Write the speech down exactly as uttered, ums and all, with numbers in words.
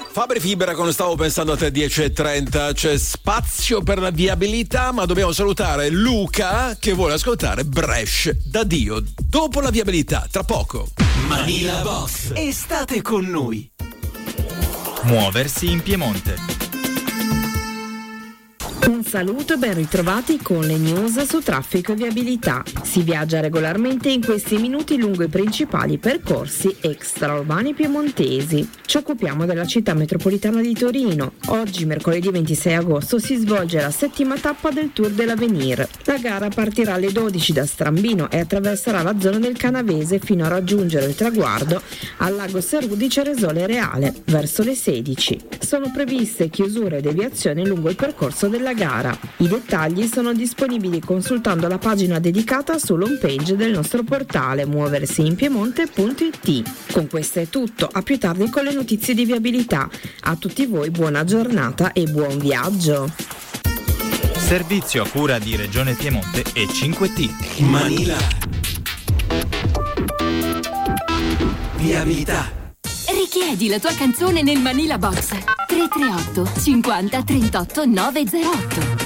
Fabri Fibra con Stavo pensando a te dieci e trenta. C'è spazio per la viabilità, ma dobbiamo salutare Luca che vuole ascoltare Brescia da Dio. Dopo la viabilità, tra poco. Manila Box. E state con noi. Muoversi in Piemonte. Un saluto e ben ritrovati con le news su traffico e viabilità. Si viaggia regolarmente in questi minuti lungo i principali percorsi extraurbani piemontesi. Ci occupiamo della città metropolitana di Torino. Oggi, mercoledì ventisei agosto, si svolge la settima tappa del Tour dell'Avenir. La gara partirà alle dodici da Strambino e attraverserà la zona del Canavese fino a raggiungere il traguardo al lago Serù di Ceresole Reale, verso le sedici. Sono previste chiusure e deviazioni lungo il percorso della gara. I dettagli sono disponibili consultando la pagina dedicata sull'home page del nostro portale muoversiinpiemonte punto it. Con questo è tutto, a più tardi con le notizie di viabilità. A tutti voi buona giornata e buon viaggio. Servizio a cura di Regione Piemonte e cinque T. Manila. Viabilità. Richiedi la tua canzone nel Manila Box tre tre otto cinquanta trentotto novecentotto.